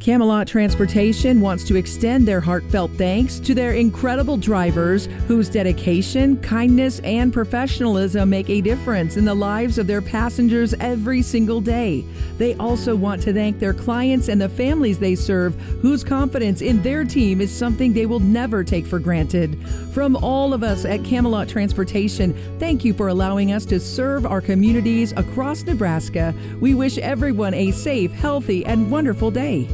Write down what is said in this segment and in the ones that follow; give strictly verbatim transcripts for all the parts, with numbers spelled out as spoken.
Camelot Transportation wants to extend their heartfelt thanks to their incredible drivers whose dedication, kindness, and professionalism make a difference in the lives of their passengers every single day. They also want to thank their clients and the families they serve, whose confidence in their team is something they will never take for granted. From all of us at Camelot Transportation, thank you for allowing us to serve our communities across Nebraska. We wish everyone a safe, healthy, and wonderful day.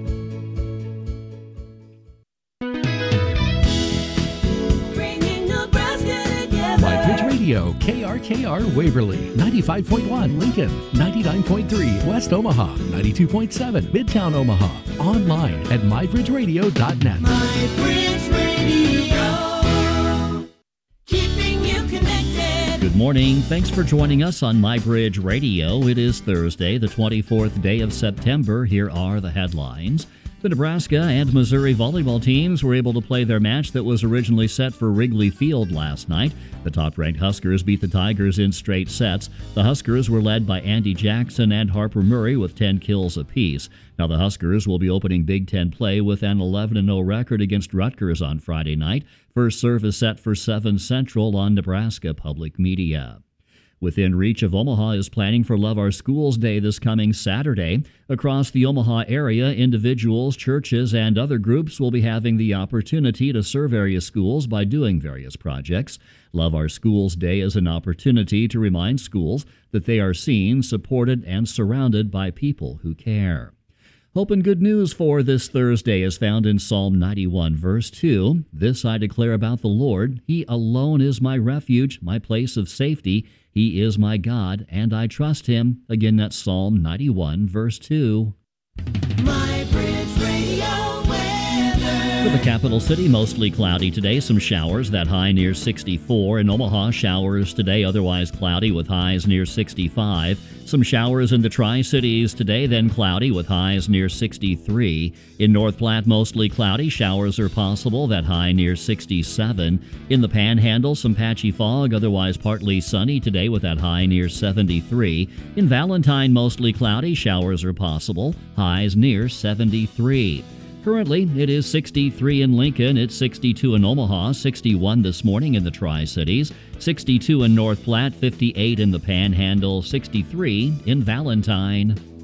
Radio, K R K R Waverly, ninety-five point one Lincoln, ninety-nine point three West Omaha, ninety-two point seven Midtown Omaha. Online at my bridge radio dot net. MyBridge Radio, keeping you connected. Good morning. Thanks for joining us on MyBridge Radio. It is Thursday, the twenty-fourth day of September. Here are the headlines. The Nebraska and Missouri volleyball teams were able to play their match that was originally set for Wrigley Field last night. The top-ranked Huskers beat the Tigers in straight sets. The Huskers were led by Andy Jackson and Harper Murray with ten kills apiece. Now the Huskers will be opening Big Ten play with an eleven and oh record against Rutgers on Friday night. First serve is set for seven Central on Nebraska Public Media. Within reach of Omaha is planning for Love Our Schools Day this coming Saturday. Across the Omaha area, individuals, churches, and other groups will be having the opportunity to serve area schools by doing various projects. Love Our Schools Day is an opportunity to remind schools that they are seen, supported, and surrounded by people who care. Hope and good news for this Thursday is found in Psalm ninety-one, verse two. This I declare about the Lord. He alone is my refuge, my place of safety. He is my God, and I trust him. Again, that's Psalm ninety-one, verse two. MyBridge Radio weather. For the capital city, mostly cloudy today. Some showers, that high near sixty-four. In Omaha, showers today, otherwise cloudy with highs near sixty-five. Some showers in the Tri-Cities today, then cloudy with highs near sixty-three. In North Platte, mostly cloudy. Showers are possible, that high near sixty-seven. In the Panhandle, some patchy fog, otherwise partly sunny today with that high near seventy-three. In Valentine, mostly cloudy. Showers are possible, highs near seventy-three. Currently, it is sixty-three in Lincoln, it's sixty-two in Omaha, sixty-one this morning in the Tri-Cities, sixty-two in North Platte, fifty-eight in the Panhandle, sixty-three in Valentine.